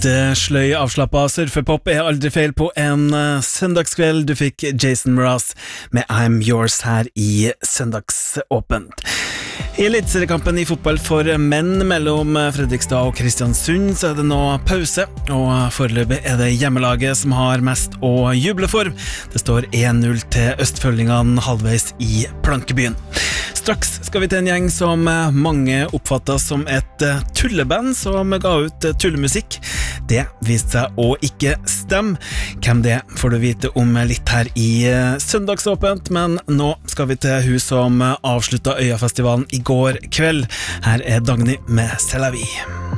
Litt sløy avslappet surfepop aldri feil på en søndagskveld. Du fikk Jason Mraz med I'm Yours her i Søndagsåpent. I elitseriekampen i fotball for menn mellom Fredrikstad og Kristiansund så det nå pause, og foreløpig det hjemmelaget som har mest å juble for. Det står 1-0 til østfølgingene halvveis i Plankebyen. Straks skal vi til en gjeng som mange oppfattet som et tulleband som ga ut tullemusikk. Det viste seg å ikke stemme. Hvem det får du vite om litt her i Søndagsåpent, men nå skal vi til hun som avsluttet Øyafestivalen i går kveld. Her Dagny med C'est la vie.